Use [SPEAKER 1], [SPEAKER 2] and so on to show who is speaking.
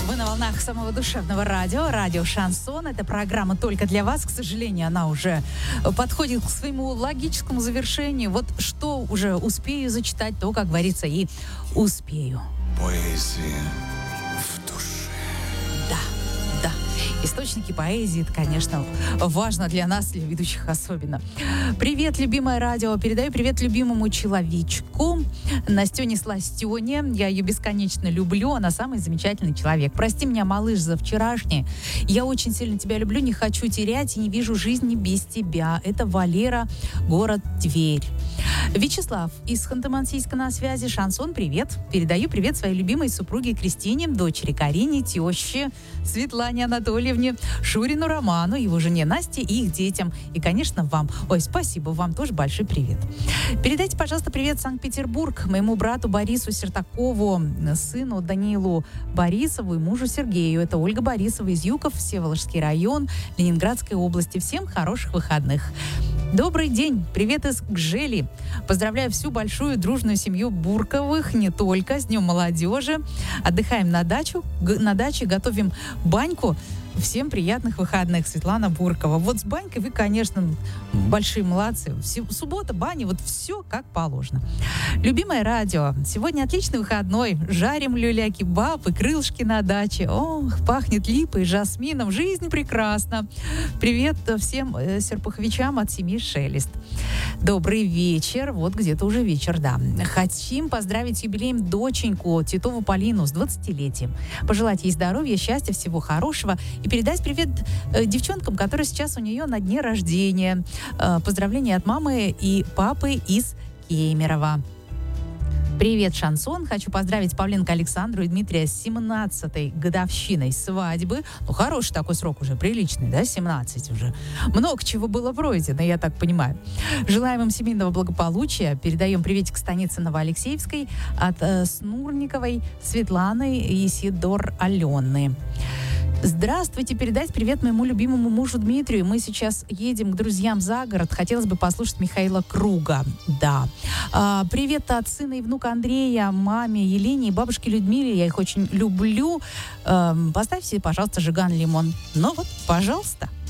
[SPEAKER 1] Вы на волнах самого душевного радио «Шансон». Это программа только для вас. К сожалению, она уже подходит к своему логическому завершению. Вот что уже успею зачитать, то, как говорится, и успею.
[SPEAKER 2] Поэзия в душе.
[SPEAKER 1] Да. Источники поэзии, это, конечно, важно для нас, для ведущих особенно. Привет, любимое радио. Передаю привет любимому человечку. Настене Сластене. Я ее бесконечно люблю. Она самый замечательный человек. Прости меня, малыш, за вчерашнее. Я очень сильно тебя люблю, не хочу терять и не вижу жизни без тебя. Это Валера, город Тверь. Вячеслав из Ханты-Мансийска на связи. Шансон, привет. Передаю привет своей любимой супруге Кристине, дочери Карине, теще Светлане Анатольевне, Шурину Роману, его жене Насте и их детям. И, конечно, вам. Ой, спасибо, вам тоже большой привет. Передайте, пожалуйста, привет Санкт-Петербург моему брату Борису Сертакову, сыну Даниилу Борисову и мужу Сергею. Это Ольга Борисова из Юков, Всеволожский район, Ленинградской области. Всем хороших выходных. Добрый день. Привет из Гжели. Поздравляю всю большую дружную семью Бурковых, не только, с Днем молодежи. Отдыхаем на даче, готовим баньку. Всем приятных выходных, Светлана Буркова. Вот с банькой вы, конечно, большие молодцы. Суббота, баня, вот все как положено. Любимое радио. Сегодня отличный выходной. Жарим люля-кебаб и крылышки на даче. Ох, пахнет липой, жасмином. Жизнь прекрасна. Привет всем серпуховичам от семьи Шелест. Добрый вечер. Вот где-то уже вечер, да. Хотим поздравить с юбилеем доченьку Титову Полину с 20-летием. Пожелать ей здоровья, счастья, всего хорошего. И передать привет девчонкам, которые сейчас у нее на дне рождения. Поздравления от мамы и папы из Кемерово. Привет, Шансон. Хочу поздравить Павленко Александру и Дмитрия с 17-й годовщиной свадьбы. Ну, хороший такой срок уже, приличный, да, 17 уже. Много чего было пройдено, я так понимаю. Желаем им семейного благополучия. Передаем приветик станице Новоалексеевской от Снурниковой Светланы и Сидор Алены. Здравствуйте, передать привет моему любимому мужу Дмитрию. Мы сейчас едем к друзьям за город. Хотелось бы послушать Михаила Круга. Да. Привет от сына и внука Андрея, маме Елене и бабушке Людмиле. Я их очень люблю. Поставьте, пожалуйста, Жиган Лимон. Ну вот, пожалуйста.